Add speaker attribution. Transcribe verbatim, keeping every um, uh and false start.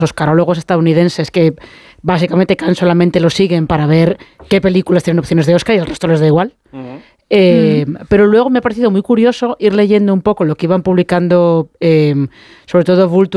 Speaker 1: oscarólogos estadounidenses que básicamente Cannes solamente lo siguen para ver qué películas tienen opciones de Oscar y el resto les da igual. Uh-huh. Eh, mm. Pero luego me ha parecido muy curioso ir leyendo un poco lo que iban publicando, eh, sobre todo Vulture